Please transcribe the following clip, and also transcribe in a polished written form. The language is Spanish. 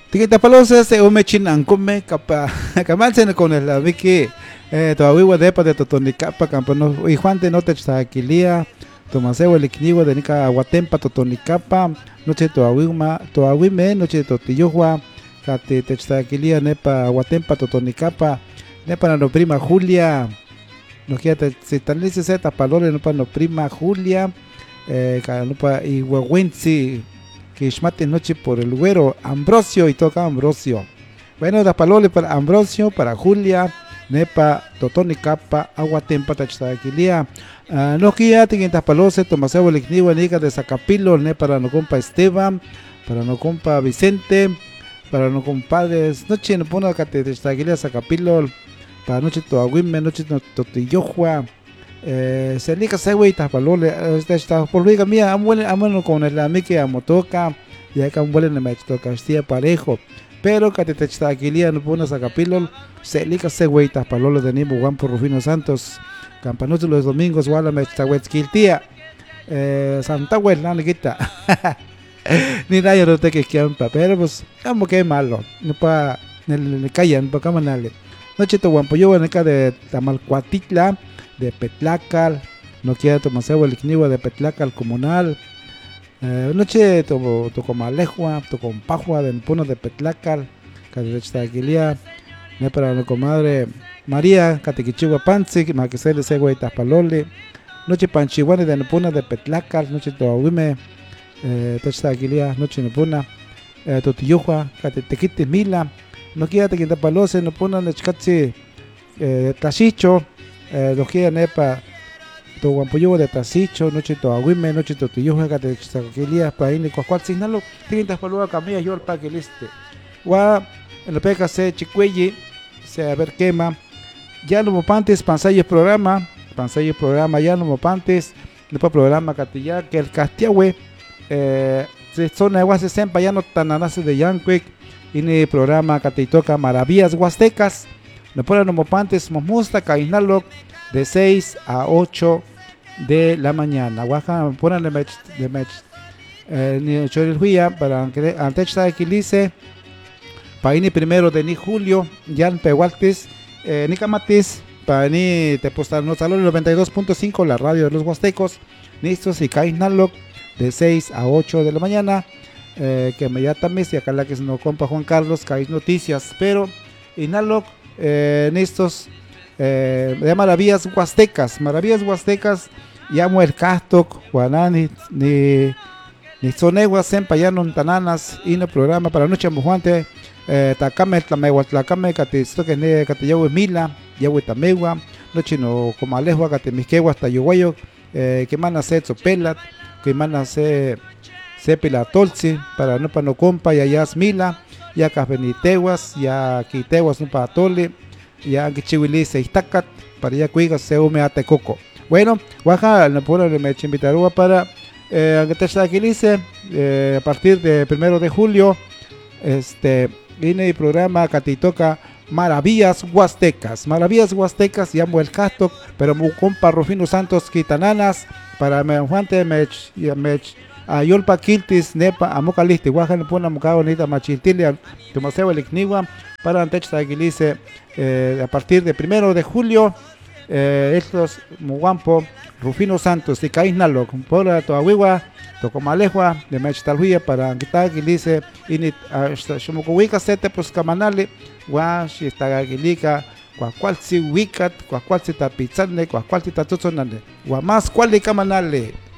Tikita palosa se umechin ankume kapa kamanse con el wiki todavía depa de totonicapa campano y Juan de noche taquilia tomaseo el ikniwa de nica aguatempa totonicapa noche todavía me noche totiyuhua kate taquilia nepa aguatempa totonicapa nepa no prima Julia no quiere si tal dice zeta palore no pa no prima Julia no pa y huehuenzi que ishmate noche por el güero Ambrosio y toca Ambrosio. Bueno, da palole para Ambrosio, para Julia, nepa, totoni capa, agua tempa tachtaquilia. No quia tinta palose, tomaseo el ignivo nica de Zacapilo, ne para no compa Esteban, para no compa Vicente, para no compadres, noche no pone cate tachtaquilia Zacapilo, para noche toaguime, noche totillohua. Se liga se güey tapalole está por liga mía amuelo con el amique a motoca y acá un vuelo en el toca Castilla parejo pero que te está aquí no pones a capítulo se liga se güey tapalole de Nimo Juan por Rufino Santos campanote los domingos wala me está güey tía Santa güey la neguita ni nadie no te que campa pero pues como que malo no pa en el callan pa camanale noche to Juan pollo en acá de Tamalcuatitla de Petlacal, no quiere tomarse el ignivo de Petlacal comunal, noche tocó Malejua, tocó Pajua de Puno de Petlacal, Catequilia, para la comadre María, Catequichigua Panzi, Maquisel de Segua y Tapalole, noche Panchihuane de Puno de Petlacal, noche Toahuime, Tequilia, noche Nepuna, Totiyuja, Catequiti Mila, no quiere que Tapalose, no puna Nechcatzi, Tashicho, los que nepa to guampoyo de Tasicho, noche to aguime, noche to tuyuja de Chaquilia, paine, cual signalo, tintas palua camilla, yo el paque liste. Gua, en la peca se chicuelli, se a ver quema, ya no mopantes, pansallo programa, ya no mopantes, después programa catilla, que el castiahue, se zona de se sempa, ya no tan anace de Yanquic, y ni programa catitoca maravillas huastecas. Me ponen los mopantes momusta cainalo de 6 a 8 de la mañana. Guaja me ponen de mech ni chorilhuía para antes de que lice paini primero de ni julio ya en pehualtis ni camatis para ni te postar no salón 92.5 la radio de los huastecos listos y cainalo de 6 a 8 de la mañana que me ya también si acá la que no compa Juan Carlos caís noticias pero inalo estos de maravillas huastecas, llamo el castok, guanani, ni soneguas, sempa ya no tananas, y no programa para noche mojuante, tacame, tlacame, catisto que ne, catillawe mila, yawe tamegua, noche no como alejo, catemisquegua hasta yuguayo, que mana se pelat, que mana se pilatolci, para no compa, ya yas mila, ya casbeniteguas, ya quiteguas no para tole, ya que se istacat, para ya cuigas se hume ate coco. Bueno, Oaxaca, no puedo me invitarúa para que te tranquilice a partir de 1 de julio, viene el programa Catitoca Maravillas Huastecas, llamo el casto, pero mu compa Rufino Santos Quitananas, para me juante mech Yolpa Quiltis, Nepa, Amocalisti, Oaxaca, Puna, Mucao, Nita, Machiltilia, Tomaseo, el Igniwa, para Antech Taguilice, a partir de 1 de julio, estos Muguampo, Rufino Santos, y Caisnalo, Pora, Toahuiwa, Tocomalejua, de Mechtalhuia, para Taguilice, Init, Shomocuica, Sete, pues Camanale, Guash, Tagaguilica, Cuacualzi, Wicat, Cuacualzi, Tapizane, Cuacualzi, Tatuzonale, Guamas, Cuali Camanale.